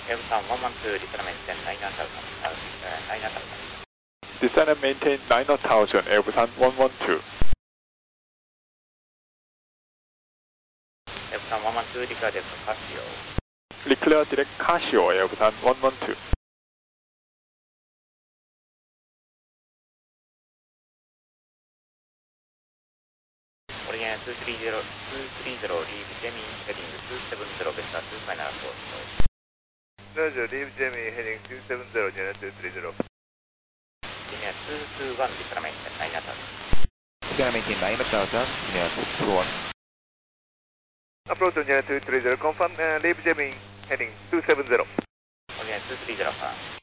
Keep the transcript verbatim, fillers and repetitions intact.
Airplan one one two, descend and maintain nine thousand. nine thousand. Descend and maintain nine thousand, Airplan one one two. Airplan one one two, declare direct Casio. Declare direct Casio, Airplan one one two. Orient two three zero, two three zero, leave Jemmy, heading two seven zero, Vesta two final four. Roger, leave Jemmy, heading two seven zero, Jena two three zero. Jemmy two two one, descend and maintain nine thousand. Descend and maintain nine thousand, Jena two two one. Approach on Jena two three zero, confirm, uh, leave Jemmy, heading two seven zero. Orient two three zero,